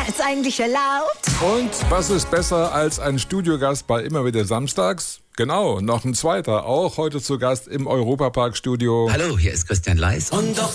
mehr ist eigentlich erlaubt. Und was ist besser als ein Studiogast bei Immer wieder Samstags? Genau, noch ein zweiter, auch heute zu Gast im Europapark-Studio. Hallo, hier ist Christian Leis. Und doch